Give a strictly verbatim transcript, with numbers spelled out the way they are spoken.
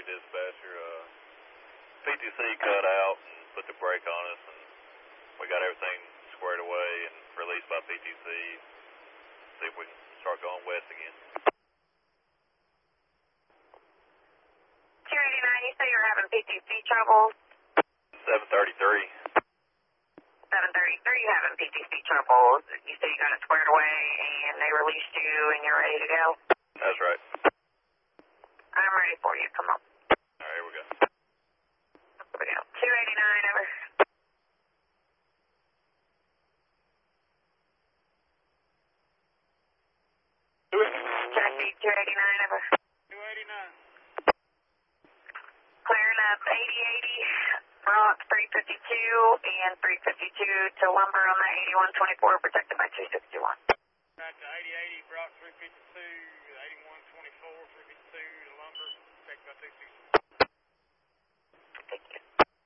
dispatcher. Uh, P T C cut out and put the brake on us, and we got everything squared away and released by P T C. See if we can start going west again. two eighty-nine, you say you're having P T C troubles? seven thirty-three. seven thirty-three, you're having P T C troubles. You say you got it squared away and they released you and you're ready to go? That's right. I'm ready for you. Come on. All right, here we go. Here we go. two eighty-nine, over. Traffic two eighty-nine, over. two eighty-nine. Clearing up eighty eighty, Bronx three fifty-two and three fifty-two to lumber on the eighty-one twenty-four, protected by two sixty-one. Back to eighty eighty, Bronx three fifty-two, eighty-one twenty-four, three fifty-two to lumber, protected by two sixty-one. Thank you.